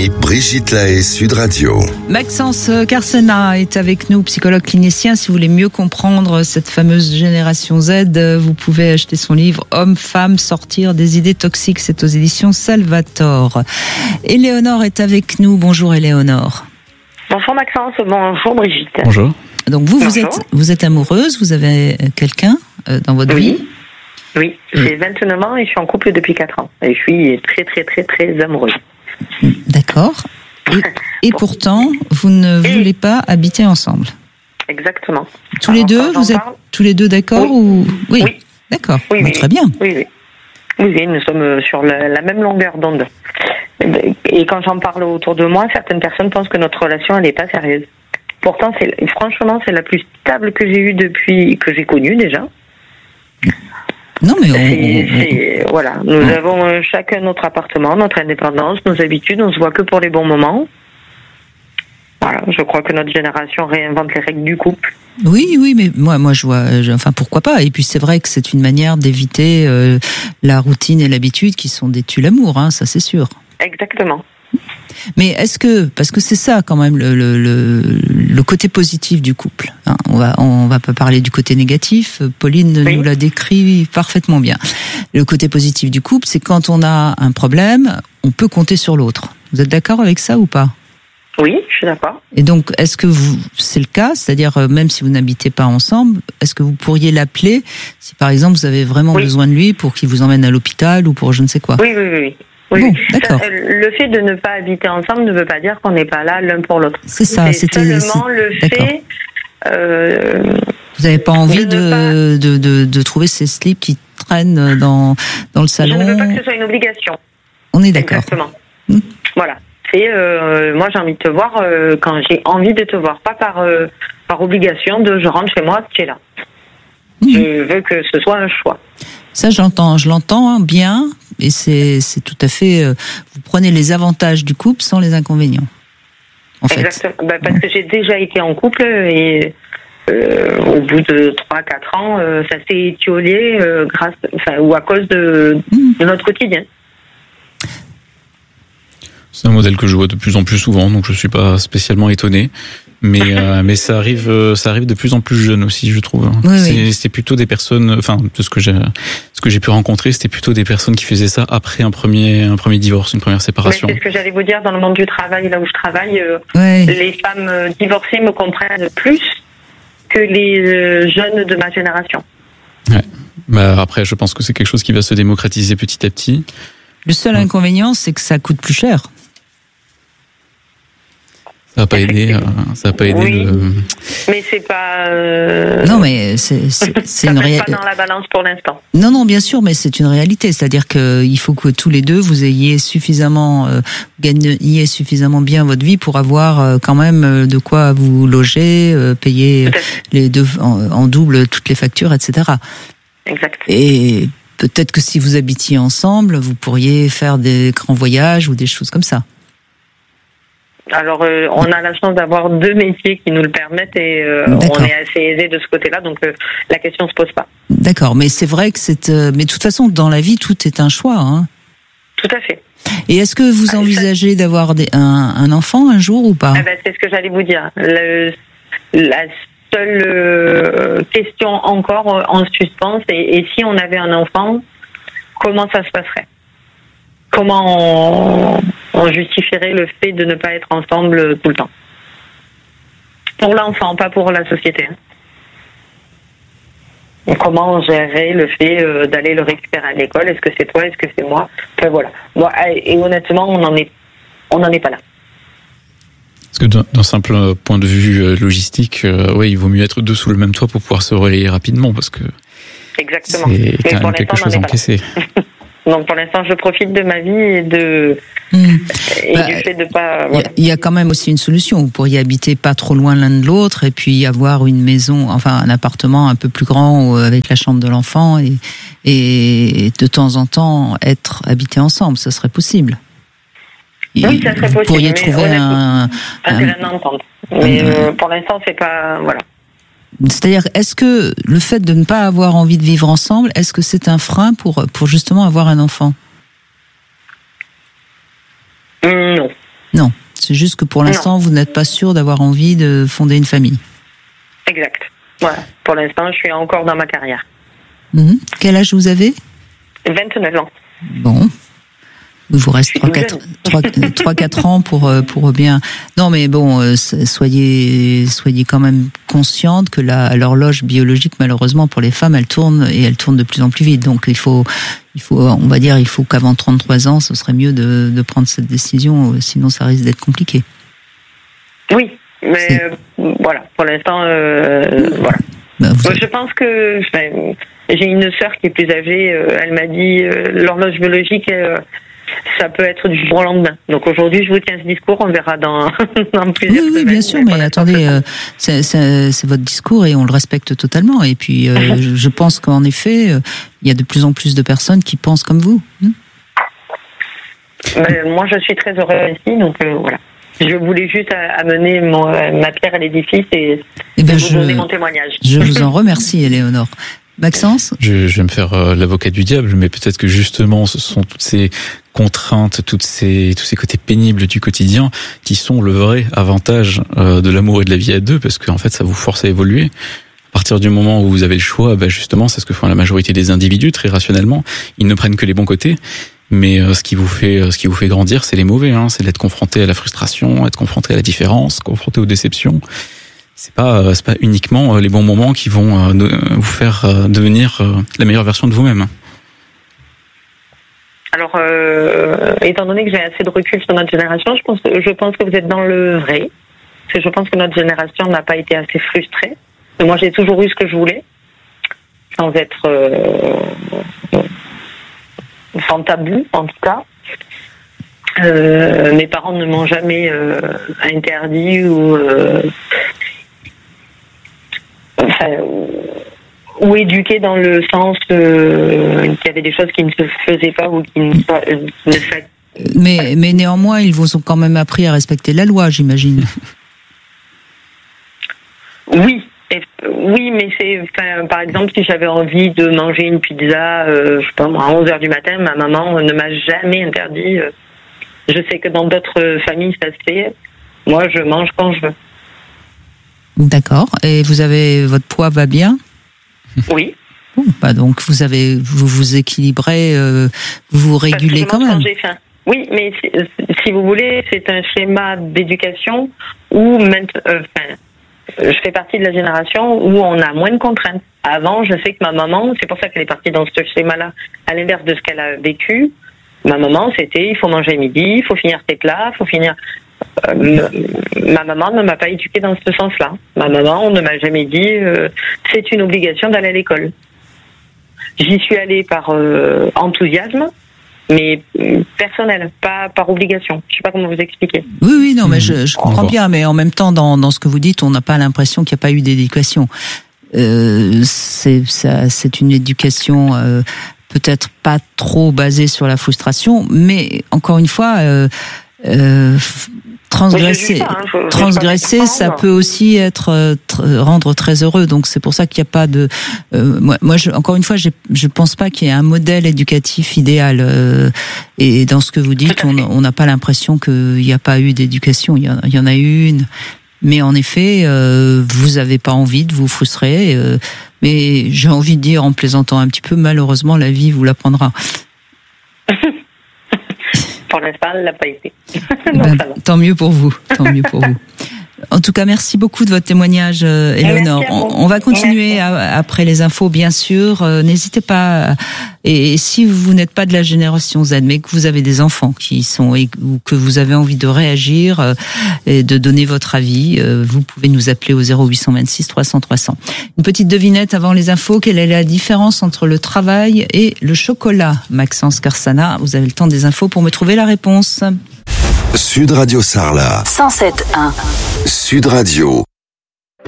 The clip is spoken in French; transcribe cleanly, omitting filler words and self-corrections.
Brigitte Lahaie, Sud Radio. Maxence Carsena est avec nous, psychologue clinicien. Si vous voulez mieux comprendre cette fameuse génération Z, vous pouvez acheter son livre « Hommes, femmes, sortir des idées toxiques ». C'est aux éditions Salvatore. Éléonore est avec nous. Bonjour Éléonore. Bonjour Maxence, bonjour Brigitte. Bonjour. Donc vous êtes amoureuse, vous avez quelqu'un dans votre vie ? Oui, j'ai 29 ans et je suis en couple depuis 4 ans. Et je suis très très très très amoureuse. D'accord. Et pourtant, vous ne voulez pas habiter ensemble. Exactement. Tous les deux, vous êtes tous les deux d'accord ou... Oui. D'accord. Oui, bon, très bien. Oui, nous sommes sur la même longueur d'onde. Et quand j'en parle autour de moi, certaines personnes pensent que notre relation, elle n'est pas sérieuse. Pourtant, franchement, c'est la plus stable que j'ai eue depuis que j'ai connue déjà. Non, mais voilà, nous avons chacun notre appartement, notre indépendance, nos habitudes, on se voit que pour les bons moments. Voilà, je crois que notre génération réinvente les règles du couple. Oui, mais moi je vois, enfin pourquoi pas. Et puis c'est vrai que c'est une manière d'éviter la routine et l'habitude qui sont des tue-l'amour, hein, ça c'est sûr. Exactement. Mais est-ce que, parce que c'est ça quand même le côté positif du couple, hein, on va pas parler du côté négatif, Pauline nous l'a décrit parfaitement bien. Le côté positif du couple, c'est quand on a un problème, on peut compter sur l'autre. Vous êtes d'accord avec ça ou pas ? Oui, je suis d'accord. Et donc, est-ce que c'est le cas ? C'est-à-dire, même si vous n'habitez pas ensemble, est-ce que vous pourriez l'appeler si par exemple vous avez vraiment besoin de lui pour qu'il vous emmène à l'hôpital ou pour je ne sais quoi ? Oui. Bon, d'accord. Le fait de ne pas habiter ensemble ne veut pas dire qu'on n'est pas là l'un pour l'autre. C'est ça. C'est seulement le fait. Vous n'avez pas envie de trouver ces slips qui traînent dans le salon. Je ne veux pas que ce soit une obligation. On est d'accord. Exactement. Voilà. C'est moi j'ai envie de te voir quand j'ai envie de te voir, pas par obligation de je rentre chez moi, tu es là. Je veux que ce soit un choix. Ça, je l'entends bien, et c'est tout à fait. Vous prenez les avantages du couple sans les inconvénients. En fait. Exactement. Parce que j'ai déjà été en couple et au bout de 3-4 ans, ça s'est étiolé ou à cause de notre quotidien. C'est un modèle que je vois de plus en plus souvent, donc je suis pas spécialement étonné. Mais ça arrive de plus en plus jeune aussi, je trouve. Oui. C'était plutôt des personnes, enfin, de ce que j'ai pu rencontrer, c'était plutôt des personnes qui faisaient ça après un premier divorce, une première séparation. Mais c'est ce que j'allais vous dire, dans le monde du travail, là où je travaille, les femmes divorcées me comprennent plus que les jeunes de ma génération. Ouais. Après, je pense que c'est quelque chose qui va se démocratiser petit à petit. Le seul inconvénient, c'est que ça coûte plus cher. Ça va pas aider. Oui, mais c'est pas. Non, mais c'est une réalité. Pas dans la balance pour l'instant. Non, bien sûr, mais c'est une réalité. C'est-à-dire qu'il faut que tous les deux vous ayez suffisamment bien votre vie pour avoir quand même de quoi vous loger, payer les deux en double toutes les factures, etc. Exact. Et peut-être que si vous habitiez ensemble, vous pourriez faire des grands voyages ou des choses comme ça. Alors, on a la chance d'avoir 2 métiers qui nous le permettent et on est assez aisé de ce côté-là, donc la question ne se pose pas. D'accord, mais c'est vrai que mais de toute façon, dans la vie, tout est un choix. Hein. Tout à fait. Et est-ce que vous envisagez d'avoir un enfant un jour ou pas ? C'est ce que j'allais vous dire. La seule question encore en suspens, et si on avait un enfant, comment ça se passerait ? Comment on justifierait le fait de ne pas être ensemble tout le temps ? Pour l'enfant, pas pour la société. Et comment on gérerait le fait d'aller le récupérer à l'école ? Est-ce que c'est toi ? Est-ce que c'est moi ? Enfin, voilà. Bon, et honnêtement, on n'en est pas là. Parce que d'un simple point de vue logistique, il vaut mieux être 2 sous le même toit pour pouvoir se relayer rapidement, parce que exactement. C'est quand même quelque chose à encaisser. Donc pour l'instant, je profite de ma vie et du fait de pas. Il y a quand même aussi une solution. Vous pourriez habiter pas trop loin l'un de l'autre et puis avoir une maison, enfin un appartement un peu plus grand avec la chambre de l'enfant et de temps en temps habiter ensemble. Ça serait possible. Oui, ça serait possible. Vous pourriez trouver un terrain d'entente. Mais pour l'instant, c'est pas voilà. C'est-à-dire, est-ce que le fait de ne pas avoir envie de vivre ensemble, est-ce que c'est un frein pour justement avoir un enfant ? Non. Non, c'est juste que pour l'instant, vous n'êtes pas sûr d'avoir envie de fonder une famille. Exact. Voilà. Pour l'instant, je suis encore dans ma carrière. Quel âge vous avez ? 29 ans. Bon. Il vous reste 3-4 ans pour bien... Non, mais bon, soyez quand même consciente que l'horloge biologique, malheureusement, pour les femmes, elle tourne de plus en plus vite. Donc, il faut qu'avant 33 ans, ce serait mieux de prendre cette décision, sinon ça risque d'être compliqué. Oui, mais voilà, pour l'instant, voilà. Je pense que j'ai une sœur qui est plus âgée, elle m'a dit l'horloge biologique, ça peut être du jour au lendemain. Donc aujourd'hui, je vous tiens ce discours, on verra dans plusieurs semaines. Oui, bien sûr, mais attendez, c'est votre discours et on le respecte totalement. Et puis, je pense qu'en effet, il y a de plus en plus de personnes qui pensent comme vous. Moi, je suis très heureuse ici, donc voilà. Je voulais juste amener ma pierre à l'édifice et vous donner mon témoignage. Je vous en remercie, Éléonore. Maxence ? Je vais me faire l'avocat du diable, mais peut-être que justement, ce sont toutes ces contraintes, tous ces côtés pénibles du quotidien qui sont le vrai avantage de l'amour et de la vie à deux, parce qu'en fait, ça vous force à évoluer. À partir du moment où vous avez le choix, justement, c'est ce que font la majorité des individus, très rationnellement. Ils ne prennent que les bons côtés. Mais ce qui vous fait grandir, c'est les mauvais, c'est d'être confronté à la frustration, être confronté à la différence, confronté aux déceptions. C'est pas uniquement les bons moments qui vont vous faire devenir la meilleure version de vous-même. Alors, étant donné que j'ai assez de recul sur notre génération, je pense que vous êtes dans le vrai. Parce que je pense que notre génération n'a pas été assez frustrée. Moi, j'ai toujours eu ce que je voulais, sans être sans tabou, en tout cas. Mes parents ne m'ont jamais interdit ou éduqué dans le sens qu'il y avait des choses qui ne se faisaient pas ou qui ne se faisaient. Mais néanmoins, ils vous ont quand même appris à respecter la loi, j'imagine. Oui, mais par exemple, si j'avais envie de manger une pizza, je sais pas moi, à 11h du matin, ma maman ne m'a jamais interdit. Je sais que dans d'autres familles, ça se fait. Moi, je mange quand je veux. D'accord. Et votre poids va bien ? Oui. Bon, donc vous vous équilibrez, vous vous régulez quand même. J'ai faim. Oui, mais si vous voulez, c'est un schéma d'éducation où je fais partie de la génération où on a moins de contraintes. Avant, je sais que ma maman, c'est pour ça qu'elle est partie dans ce schéma-là, à l'inverse de ce qu'elle a vécu. Ma maman, c'était il faut manger midi, il faut finir tes plats, il faut finir. Ma maman ne m'a pas éduquée dans ce sens-là. Ma maman ne m'a jamais dit c'est une obligation d'aller à l'école. J'y suis allée par enthousiasme, mais personnel, pas par obligation. Je sais pas comment vous expliquer. Oui, non, mais je comprends bien, mais en même temps, dans ce que vous dites, on n'a pas l'impression qu'il n'y a pas eu d'éducation. C'est une éducation peut-être pas trop basée sur la frustration, mais encore une fois, transgresser, ça peut aussi rendre très heureux. Donc c'est pour ça qu'il n'y a pas de. Encore une fois, je pense pas qu'il y ait un modèle éducatif idéal. Et dans ce que vous dites, on n'a pas l'impression qu'il n'y a pas eu d'éducation. Il y en a eu une. Mais en effet, vous n'avez pas envie de vous frustrer. Mais j'ai envie de dire, en plaisantant un petit peu, malheureusement, la vie vous l'apprendra. Pour l'instant, elle l'a pas été. Tant mieux pour vous. En tout cas, merci beaucoup de votre témoignage, Éléonore. On va continuer après les infos, bien sûr. N'hésitez pas. Et si vous n'êtes pas de la génération Z, mais que vous avez des enfants ou que vous avez envie de réagir et de donner votre avis, vous pouvez nous appeler au 0826 300 300. Une petite devinette avant les infos. Quelle est la différence entre le travail et le chocolat, Maxence Carsana? Vous avez le temps des infos pour me trouver la réponse. Sud Radio Sarlat 107.1 Sud Radio